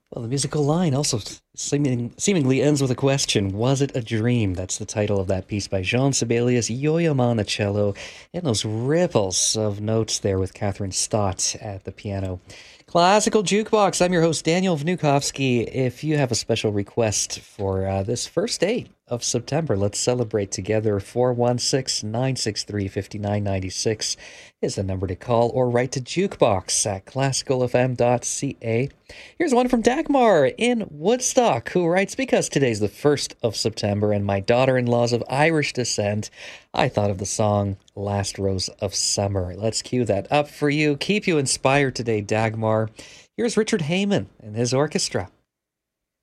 Well, the musical line also seemingly ends with a question. Was it a dream? That's the title of that piece by Jean Sibelius, Yo-Yo Ma on the cello, and those ripples of notes there with Catherine Stott at the piano. Classical Jukebox. I'm your host, Daniel Vnukovsky. If you have a special request for this first day of September, let's celebrate together. 416-963-5996 is the number to call, or write to jukebox at classicalfm.ca. Here's one from Dagmar in Woodstock, who writes, because today's the 1st of September and my daughter-in-law's of Irish descent, I thought of the song Last Rose of Summer. Let's cue that up for you. Keep you inspired today, Dagmar. Here's Richard Heyman and his orchestra.